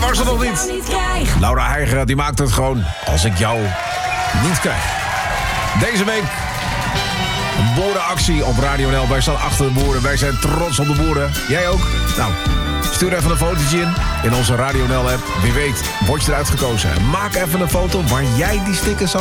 Was er nog niet? Laura Heiger, die maakt het gewoon als ik jou niet krijg. Deze week een boerenactie op Radio NL. Wij staan achter de boeren. Wij zijn trots op de boeren. Jij ook? Nou, stuur even een fotootje in onze Radio NL app. Wie weet, word je eruit gekozen. Maak even een foto waar jij die stickers